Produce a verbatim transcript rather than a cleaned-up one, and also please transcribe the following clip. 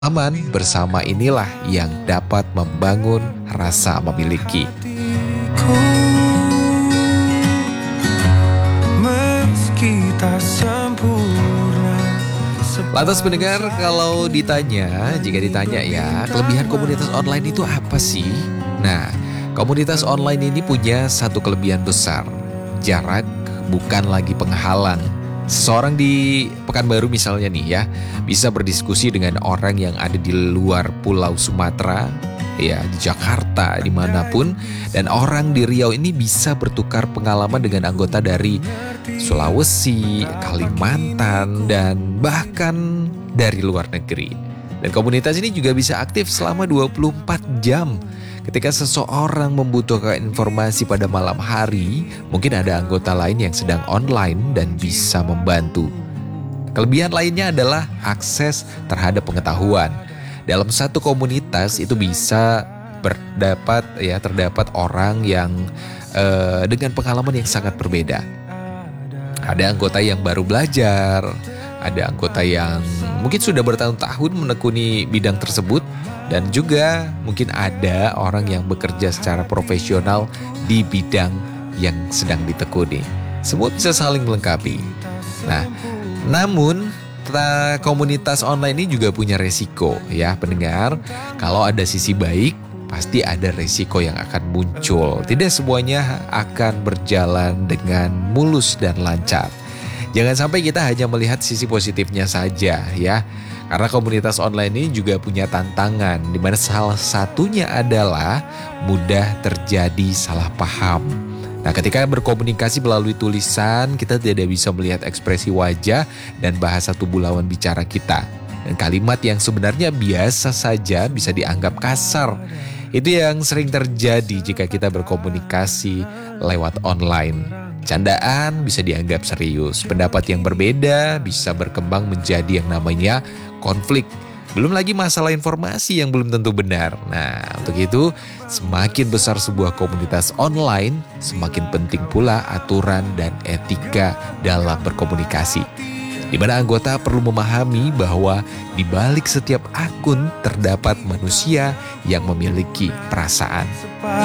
Aman bersama inilah yang dapat membangun rasa memiliki. Lantas pendengar, kalau ditanya, jika ditanya ya, kelebihan komunitas online itu apa sih? Nah, komunitas online ini punya satu kelebihan besar. Jarak bukan lagi penghalang. Seseorang di Pekanbaru misalnya nih ya, bisa berdiskusi dengan orang yang ada di luar Pulau Sumatera, ya di Jakarta, dimanapun. Dan orang di Riau ini bisa bertukar pengalaman dengan anggota dari Sulawesi, Kalimantan, dan bahkan dari luar negeri. Dan komunitas ini juga bisa aktif selama dua puluh empat jam. Ketika seseorang membutuhkan informasi pada malam hari, mungkin ada anggota lain yang sedang online dan bisa membantu. Kelebihan lainnya adalah akses terhadap pengetahuan. Dalam satu komunitas itu bisa berdapat ya terdapat orang yang eh, dengan pengalaman yang sangat berbeda. Ada anggota yang baru belajar, ada anggota yang mungkin sudah bertahun-tahun menekuni bidang tersebut, dan juga mungkin ada orang yang bekerja secara profesional di bidang yang sedang ditekuni. Semua bisa saling melengkapi. Nah, namun komunitas online ini juga punya resiko ya pendengar. Kalau ada sisi baik, pasti ada resiko yang akan muncul. Tidak semuanya akan berjalan dengan mulus dan lancar. Jangan sampai kita hanya melihat sisi positifnya saja ya. Karena komunitas online ini juga punya tantangan, di mana salah satunya adalah mudah terjadi salah paham. Nah, ketika berkomunikasi melalui tulisan, kita tidak bisa melihat ekspresi wajah dan bahasa tubuh lawan bicara kita. Dan kalimat yang sebenarnya biasa saja bisa dianggap kasar. Itu yang sering terjadi jika kita berkomunikasi lewat online. Candaan bisa dianggap serius, pendapat yang berbeda bisa berkembang menjadi yang namanya konflik. Belum lagi masalah informasi yang belum tentu benar. Nah, untuk itu semakin besar sebuah komunitas online, semakin penting pula aturan dan etika dalam berkomunikasi. Di mana anggota perlu memahami bahwa di balik setiap akun terdapat manusia yang memiliki perasaan.